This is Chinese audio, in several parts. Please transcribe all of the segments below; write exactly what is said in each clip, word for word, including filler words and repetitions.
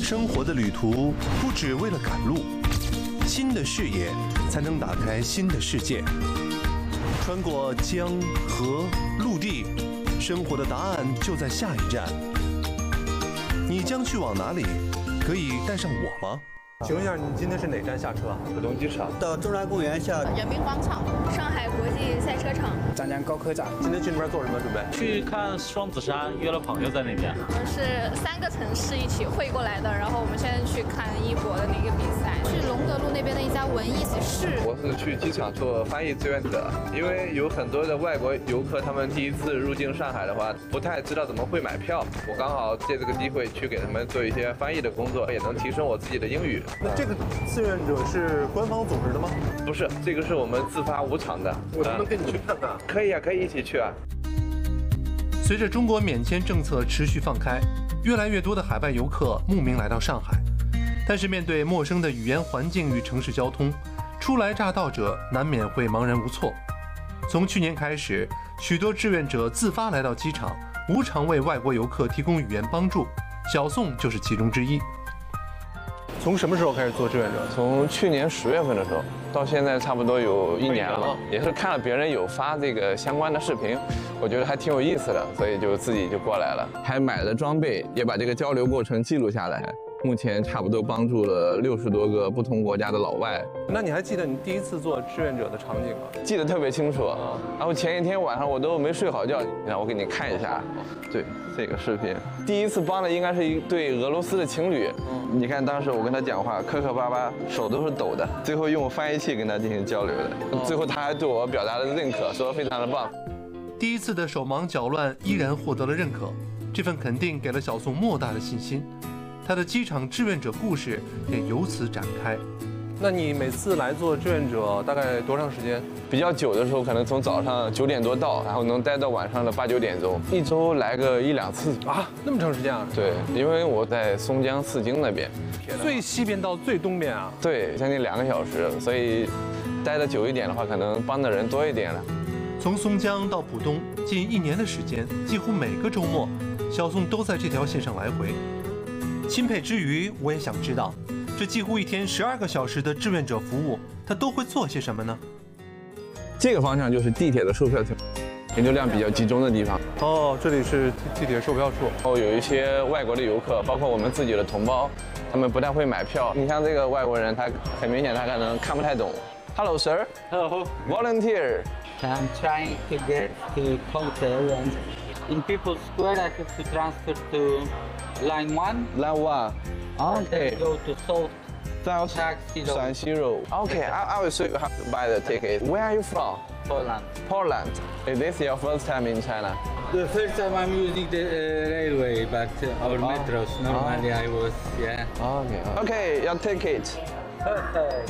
生活的旅途不只为了赶路，新的视野才能打开新的世界。穿过江河陆地，生活的答案就在下一站。你将去往哪里？可以带上我吗？请问一下，你今天是哪站下车啊？ 浦东机场到中山公园下人民广场、上海国际赛车场、 张江高科站。 今天去那边做什么准备？ 去看双子山，约了朋友在那边。 我们是三个城市一起汇过来的，然后我们现在去看一博的那个比赛，去龙德路那边的一家文艺室。 我是去机场做翻译志愿者，因为有很多的外国游客，他们第一次入境上海的话，不太知道怎么会买票。我刚好借这个机会去给他们做一些翻译的工作，也能提升我自己的英语。 那这个志愿者是官方组织的吗？ 不是，这个是我们自发无偿的。 我能不能跟你去看看？ 可以啊，可以一起去啊。 随着中国免签政策持续放开，越来越多的海外游客慕名来到上海，但是面对陌生的语言环境与城市交通，初来乍到者难免会茫然无措。从去年开始，许多志愿者自发来到机场，无偿为外国游客提供语言帮助，小宋就是其中之一。从什么时候开始做志愿者？ 从去年十月份的时候到现在，差不多有一年了。也是看了别人有发这个相关的视频，我觉得还挺有意思的，所以就自己就过来了。还买了装备，也把这个交流过程记录下来。目前差不多帮助了六十多个不同国家的老外。 那你还记得你第一次做志愿者的场景吗？ 记得特别清楚。然后前一天晚上我都没睡好觉，让我给你看一下。对，这个视频，第一次帮的应该是一对俄罗斯的情侣。你看当时我跟他讲话，磕磕巴巴，手都是抖的，最后用翻译器跟他进行交流的。最后他还对我表达了认可，说非常的棒。 第一次的手忙脚乱依然获得了认可，这份肯定给了小宋莫大的信心。他的机场志愿者故事也由此展开。那你每次来做志愿者大概多长时间？ 比较久的时候，可能从早上九点多到，然后能待到晚上的八九点钟，一周来个一两次啊，那么长时间啊？ 对，因为我在松江四京那边， 最西边到最东边啊？ 对，将近两个小时，所以待得久一点的话，可能帮的人多一点了。 从松江到浦东，近一年的时间，几乎每个周末，小宋都在这条线上来回。钦佩之余，我也想知道，这几乎一天十二个小时的志愿者服务，他都会做些什么呢？ 这个方向就是地铁的售票亭，人流量比较集中的地方。 哦，这里是地铁售票处。 哦，有一些外国的游客，包括我们自己的同胞，他们不太会买票。你像这个外国人，他很明显他可能看不太懂。Hello, sir. Hello. Volunteer. I'm trying to get to hotel and in People's Square I have to transfer to Line One. Line One. Okay. Go to South South Taxi San Siro. Okay, I, I will show you how to buy the ticket. Where are you from? Poland. Poland. Is this your first time in China? The first time I'm using the uh, railway, but uh, our Oh. metros. Normally Oh. I was, yeah. Okay. Okay, your ticket. Perfect.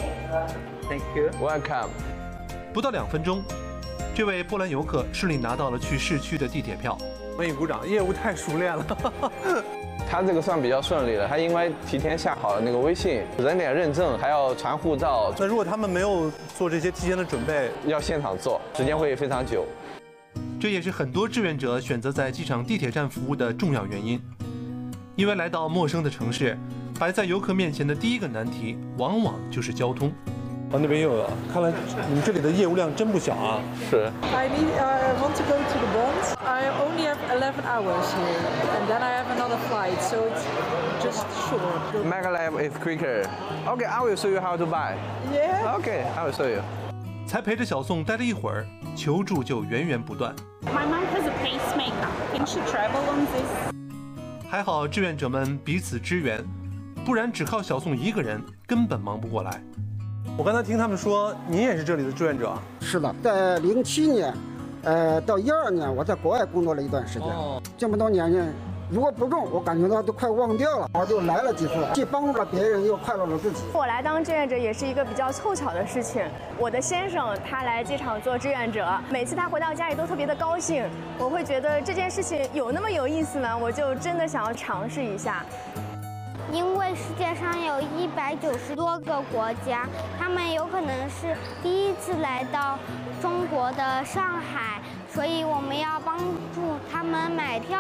Thank you. Welcome. 不到两分钟，这位波兰游客顺利拿到了去市区的地铁票。为你鼓掌，业务太熟练了。 他这个算比较顺利了，他因为提前下好了那个微信，人脸认证，还要传护照。 那如果他们没有做这些提前的准备， 要现场做，时间会非常久。 这也是很多志愿者选择在机场地铁站服务的重要原因。因为来到陌生的城市，摆在游客面前的第一个难题，往往就是交通。啊，那边又有了，看来你们这里的业务量真不小啊。 是。 I need. I want to go to the Bond. I only have eleven hours here, and then I have another flight, so it's just short. Maglev is quicker. Okay, I will show you how to buy. Yeah. Okay, I will show you. 才陪着小宋待了一会儿，求助就源源不断。 My mom has a pacemaker. Can she travel on this? 还好志愿者们彼此支援，不然只靠小宋一个人根本忙不过来。我刚才听他们说，你也是这里的志愿者。 是的，在零七年，呃，到一二年，我在国外工作了一段时间。哦、这么多年呢，如果不中，我感觉到都快忘掉了。我就来了几次，既帮助了别人，又快乐了自己。 我来当志愿者也是一个比较凑巧的事情。我的先生他来机场做志愿者，每次他回到家里都特别的高兴。我会觉得这件事情有那么有意思吗？我就真的想要尝试一下。 因为世界上有一百九十多个国家，他们有可能是第一次来到中国的上海，所以我们要帮助他们买票。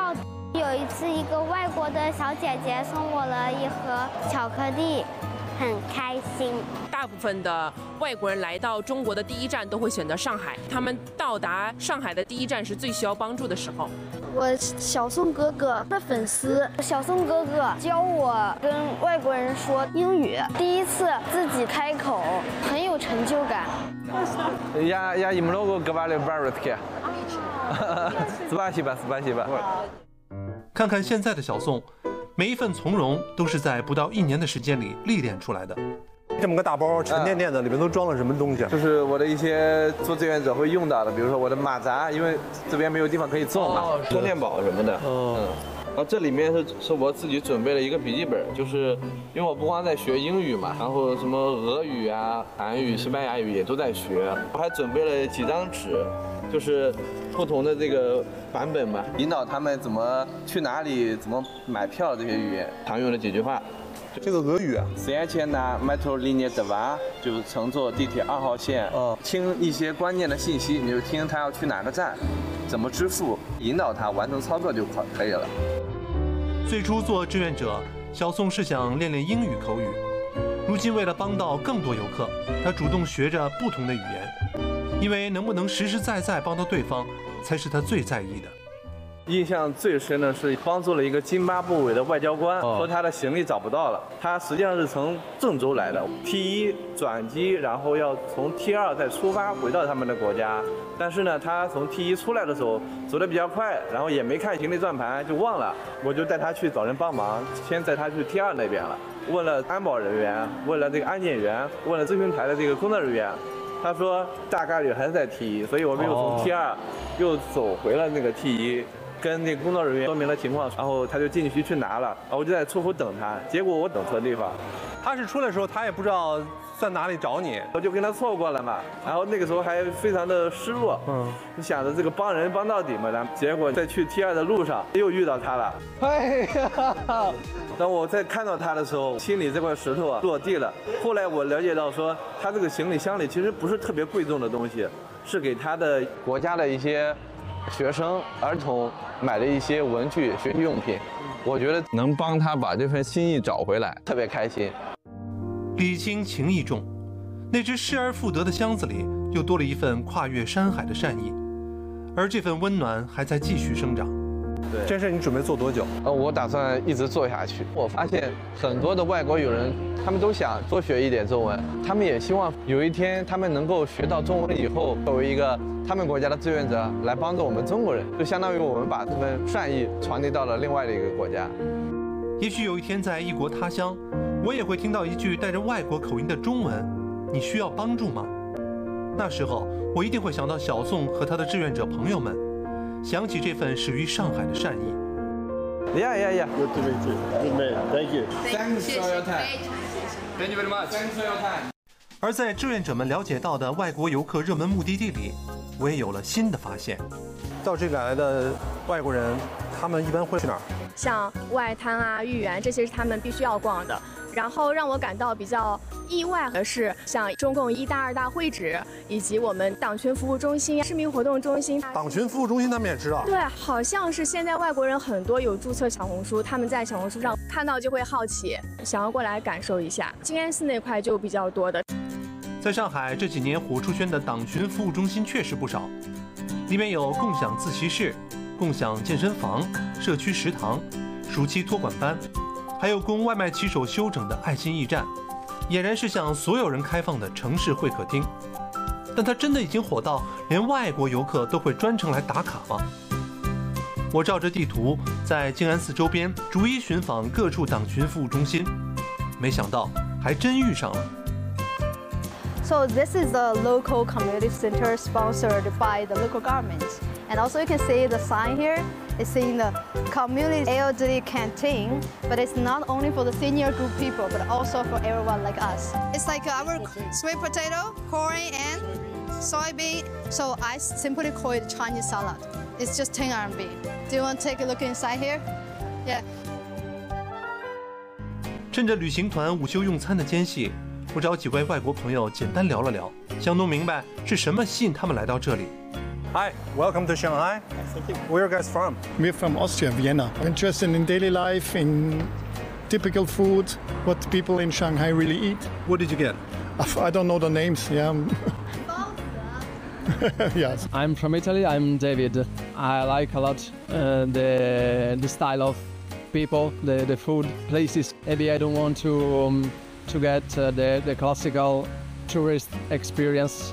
有一次，一个外国的小姐姐送我了一盒巧克力，很开心。 大部分的外国人来到中国的第一站都会选择上海，他们到达上海的第一站是最需要帮助的时候。 我小宋哥哥的粉丝，小宋哥哥教我跟外国人说英语，第一次自己开口，很有成就感。 Я я им много говорю по-русски. Спасибо, спасибо. 看看现在的小宋，每一份从容都是在不到一年的时间里历练出来的。 这么个大包沉甸甸的，里面都装了什么东西？ 就是我的一些做志愿者会用到的，比如说我的马扎，因为这边没有地方可以种嘛，充电宝什么的。嗯。然后这里面是是我自己准备了一个笔记本，就是因为我不光在学英语嘛，然后什么俄语啊、韩语、西班牙语也都在学，我还准备了几张纸，就是不同的这个版本嘛，引导他们怎么去哪里、怎么买票这些语言常用的几句话。 这个俄语啊 ，Сначала метро линия два， 就是乘坐地铁二号线，嗯，听一些关键的信息，你就听他要去哪个站，怎么支付，引导他完成操作就可可以了。 最初做志愿者，小宋是想练练英语口语，如今为了帮到更多游客，他主动学着不同的语言，因为能不能实实在在帮到对方，才是他最在意的。 印象最深的是帮助了一个津巴布韦的外交官，说他的行李找不到了。他实际上是从郑州来的 T 一转机，然后要从 T 二再出发回到他们的国家。但是呢，他从 T 一出来的时候走得比较快，然后也没看行李转盘就忘了。我就带他去找人帮忙，先带他去 T 二那边了。问了安保人员，问了这个安检员，问了咨询台的这个工作人员。他说大概率还是在 T 一，所以我们又从 T 二又走回了那个 T 一。跟那个工作人员说明了情况，然后他就进去去拿了，然后我就在出口等他，结果我等错地方。 他是出来的时候，他也不知道在哪里找你， 我就跟他错过了嘛，然后那个时候还非常的失落，嗯，就想着这个帮人帮到底嘛，然后结果在去 T 二的路上又遇到他了，哎呀！当我在看到他的时候，心里这块石头啊落地了。后来我了解到说，他这个行李箱里其实不是特别贵重的东西，是给他的国家的一些学生、儿童买的一些文具、学习用品，我觉得能帮他把这份心意找回来，特别开心。 礼轻情意重，那只失而复得的箱子里又多了一份跨越山海的善意，而这份温暖还在继续生长。 对，这事你准备做多久？ 呃，我打算一直做下去。我发现很多的外国友人，他们都想多学一点中文，他们也希望有一天他们能够学到中文以后，作为一个他们国家的志愿者来帮助我们中国人，就相当于我们把这份善意传递到了另外的一个国家。 也许有一天在异国他乡，我也会听到一句带着外国口音的中文：“你需要帮助吗？”那时候我一定会想到小宋和他的志愿者朋友们，想起这份始于上海的善意。 Yeah, yeah, yeah. Good to meet you. Good man. Thank you. Thanks for your time. Thank you very much. Thanks for your time. 而在志愿者们了解到的外国游客热门目的地里，我也有了新的发现。 到这里来的外国人，他们一般会去哪儿？ 像外滩啊、豫园，这些是他们必须要逛的。然后让我感到比较意外的是，像中共一大、二大会址，以及我们党群服务中心、市民活动中心。 党群服务中心他们也知道。 对，好像是现在外国人很多有注册小红书，他们在小红书上看到就会好奇，想要过来感受一下。静安寺那块就比较多的。 在上海这几年火出圈的党群服务中心确实不少，里面有共享自习室、共享健身房、社区食堂、暑期托管班，还有供外卖骑手休整的爱心驿站，俨然是向所有人开放的城市会客厅。但它真的已经火到连外国游客都会专程来打卡吗？我照着地图在静安寺周边逐一寻访各处党群服务中心，没想到还真遇上了。 So this is a local community center sponsored by the local government. And also you can see the sign here. It's saying the community elderly canteen, but it's not only for the senior group people, but also for everyone like us. It's like our sweet potato, corn, and soybean. So I simply call it Chinese salad. It's just ten R M B. Do you want to take a look inside here? Yeah. 趁着旅行团午休用餐的间隙，我找几位外国朋友简单聊了聊，想弄明白是什么吸引他们来到这里。 Hi, welcome to Shanghai. Where are you guys from? We're from Austria, Vienna. Interested in daily life, in typical food, what people in Shanghai really eat. What did you get? I don't know the names, yeah. Yes. I'm from Italy, I'm David. I like a lot uh, the, the style of people, the, the food, places. Maybe I don't want to, um, to get uh, the, the classical tourist experience.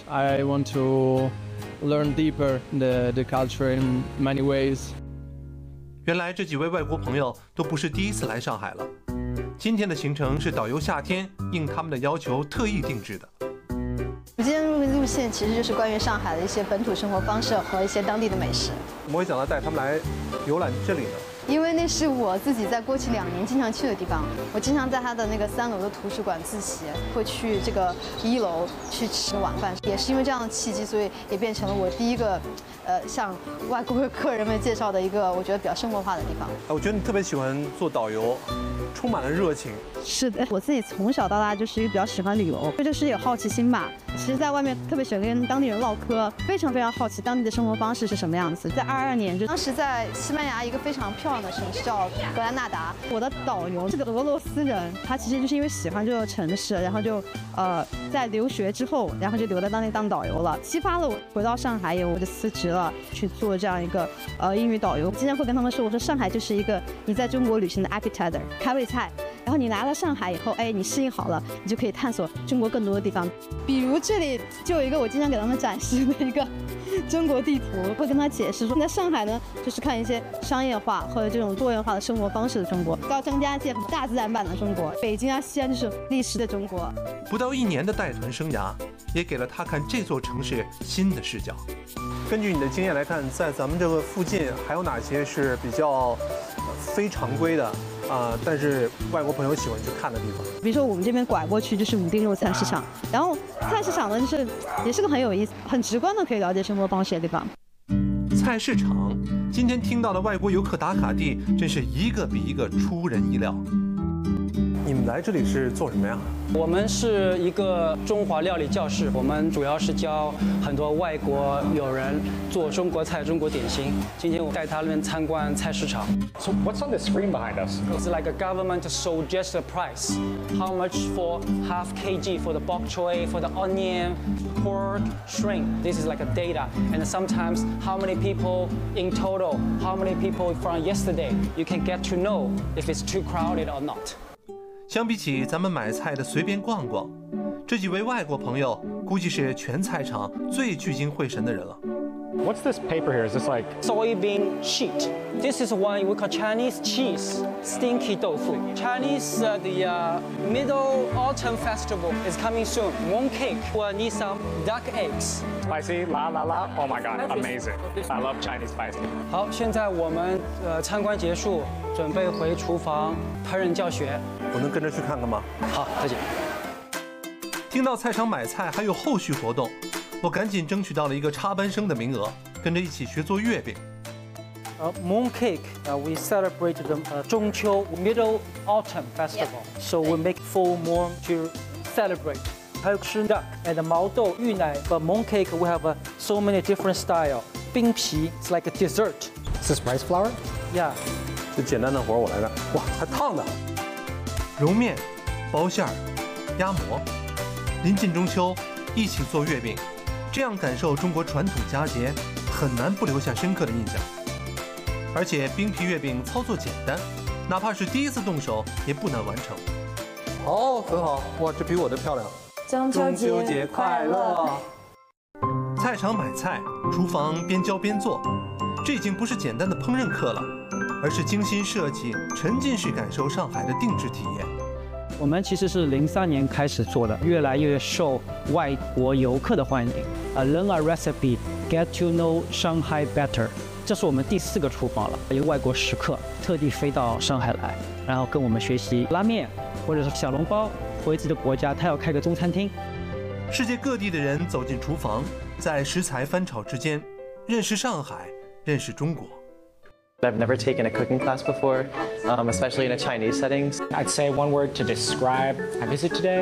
I want to learn deeper the, the culture in many ways. 原来这几位外国朋友都不是第一次来上海了。今天的行程是导游夏天应他们的要求特意定制的。 我今天的路线其实就是关于上海的一些本土生活方式和一些当地的美食。 怎么会想到带他们来游览这里呢？ 因为那是我自己在过去两年经常去的地方。我经常在它的那个三楼的图书馆自习，会去这个一楼去吃晚饭。也是因为这样的契机，所以也变成了我第一个，呃，向外国客人们介绍的一个我觉得比较生活化的地方。 我觉得你特别喜欢做导游，充满了热情。 是的，我自己从小到大就是一个比较喜欢旅游，这就是有好奇心吧。其实，在外面特别喜欢跟当地人唠嗑，非常非常好奇当地的生活方式是什么样子。在二二年，就当时在西班牙一个非常漂亮的城市叫格兰纳达，我的导游是个俄罗斯人，他其实就是因为喜欢这个城市，然后就呃在留学之后，然后就留在当地当导游了，激发了我回到上海以后，我就辞职了，去做这样一个呃英语导游。经常会跟他们说，我说上海就是一个你在中国旅行的 appetizer 开胃菜。然后你来了上海以后，哎，你适应好了，你就可以探索中国更多的地方。比如这里就有一个我经常给他们展示的一个中国地图，会跟他解释说，在上海呢，就是看一些商业化或者这种多元化的生活方式的中国；到张家界大自然版的中国；北京啊、西安就是历史的中国。 不到一年的带团生涯，也给了他看这座城市新的视角。 根据你的经验来看，在咱们这个附近还有哪些是比较非常规的？啊、呃，但是外国朋友喜欢去看的地方， 比如说我们这边拐过去就是武定肉菜市场，然后菜市场呢就是也是个很有意思、很直观的可以了解生活方式的地方。 菜市场，今天听到的外国游客打卡地，真是一个比一个出人意料。 你们来这里是做什么呀？ 我们是一个中华料理教室，我们主要是教很多外国友人做中国菜、中国点心。今天我带他们参观菜市场。 So what's on the screen behind us? It's like a government suggested price. How much for half kg for the bok choy, for the onion, pork, shrimp? This is like a data. And sometimes how many people in total? How many people from yesterday? You can get to know if it's too crowded or not. 相比起咱们买菜的随便逛逛，这几位外国朋友估计是全菜场最聚精会神的人了。 What's this paper here? Is this like soybean sheet? This is one we call Chinese cheese, stinky tofu. Chinese uh, the uh, Middle Autumn Festival is coming soon. Mooncake will need some duck eggs. Spicy, la la la. Oh my god, amazing! I love Chinese spicy. 好，现在我们呃参观结束，准备回厨房烹饪教学。 我能跟着去看看吗？ 好，再见。 听到菜场买菜还有后续活动，我赶紧争取到了一个插班生的名额，跟着一起学做月饼。 Uh, mooncake, uh, we celebrate the uh, Zhongqiu Middle Autumn Festival, so we make full moon to celebrate. 还有吃 duck and 毛豆、芋奶 ，but mooncake we have uh, so many different style. 冰皮 it's like a dessert. Is this rice flour? Yeah. 这简单的活我来干。哇，还烫的。 揉面、包馅儿、压馍，临近中秋，一起做月饼，这样感受中国传统佳节，很难不留下深刻的印象。而且冰皮月饼操作简单，哪怕是第一次动手也不难完成。 哦，很好，哇，这比我的漂亮。 中秋节快乐！ 菜场买菜，厨房边教边做，这已经不是简单的烹饪课了，而是精心设计、沉浸式感受上海的定制体验。 我们其实是零三年开始做的，越来越受外国游客的欢迎。啊 ，Learn a recipe, get to know Shanghai better。这是我们第四个厨房了，有外国食客特地飞到上海来，然后跟我们学习拉面或者是小笼包，回自己的国家他要开个中餐厅。 世界各地的人走进厨房，在食材翻炒之间，认识上海，认识中国。 I've never taken a cooking class before, um, especially in a Chinese setting. I'd say one word to describe my visit today.